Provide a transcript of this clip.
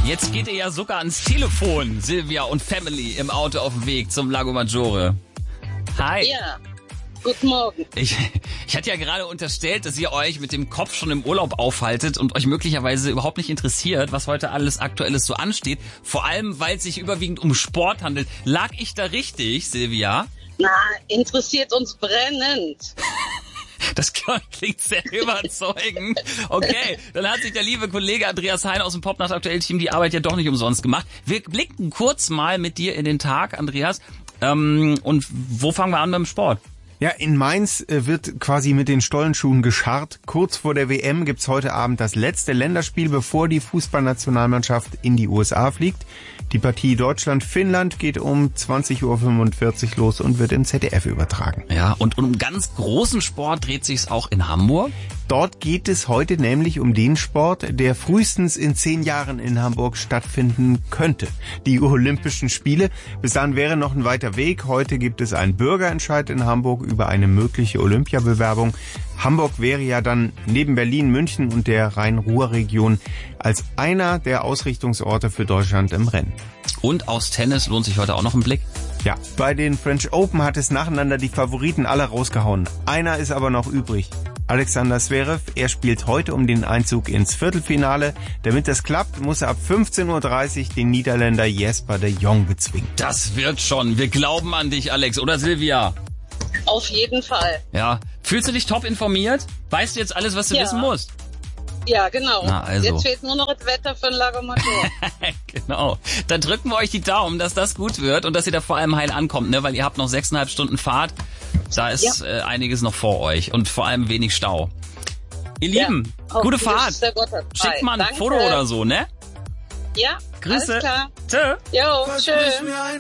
Jetzt geht ihr ja sogar ans Telefon, Silvia und Family im Auto auf dem Weg zum Lago Maggiore. Hi. Ja, guten Morgen. Ich hatte ja gerade unterstellt, dass ihr euch mit dem Kopf schon im Urlaub aufhaltet und euch möglicherweise überhaupt nicht interessiert, was heute alles Aktuelles so ansteht. Vor allem, weil es sich überwiegend um Sport handelt. Lag ich da richtig, Silvia? Na, interessiert uns brennend. Das klingt sehr überzeugend. Okay, dann hat sich der liebe Kollege Andreas Hein aus dem Popnacht Aktuell-Team die Arbeit ja doch nicht umsonst gemacht. Wir blicken kurz mal mit dir in den Tag, Andreas. Und wo fangen wir an beim Sport? Ja, in Mainz wird quasi mit den Stollenschuhen gescharrt. Kurz vor der WM gibt's heute Abend das letzte Länderspiel, bevor die Fußballnationalmannschaft in die USA fliegt. Die Partie Deutschland-Finnland geht um 20:45 Uhr los und wird im ZDF übertragen. Ja, und um ganz großen Sport dreht sich's auch in Hamburg. Dort geht es heute nämlich um den Sport, der frühestens in 10 Jahren in Hamburg stattfinden könnte. Die Olympischen Spiele. Bis dahin wäre noch ein weiter Weg. Heute gibt es einen Bürgerentscheid in Hamburg über eine mögliche Olympiabewerbung. Hamburg wäre ja dann neben Berlin, München und der Rhein-Ruhr-Region als einer der Ausrichtungsorte für Deutschland im Rennen. Und aus Tennis lohnt sich heute auch noch ein Blick. Ja, bei den French Open hat es nacheinander die Favoriten alle rausgehauen. Einer ist aber noch übrig. Alexander Zverev, er spielt heute um den Einzug ins Viertelfinale. Damit das klappt, muss er ab 15:30 Uhr den Niederländer Jesper de Jong bezwingen. Das wird schon. Wir glauben an dich, Alex. Oder Silvia? Auf jeden Fall. Ja. Fühlst du dich top informiert? Weißt du jetzt alles, was du wissen musst? Ja, genau. Na, also. Jetzt fehlt nur noch das Wetter für den Lago Maggiore. Genau. Dann drücken wir euch die Daumen, dass das gut wird und dass ihr da vor allem heil ankommt, ne? Weil ihr habt noch 6,5 Stunden Fahrt. Da ist einiges noch vor euch und vor allem wenig Stau. Ihr Lieben, gute Fahrt. Schickt mal ein Foto oder so, ne? Ja, Grüße. alles klar. Tschö. Jo, tschüss.